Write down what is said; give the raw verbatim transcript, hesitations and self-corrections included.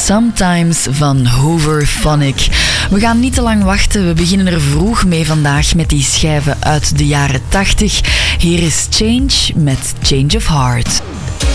Sometimes van Hooverphonic. We gaan niet te lang wachten, we beginnen er vroeg mee vandaag met die schijven uit de jaren tachtig. Hier is Change met Change of Heart.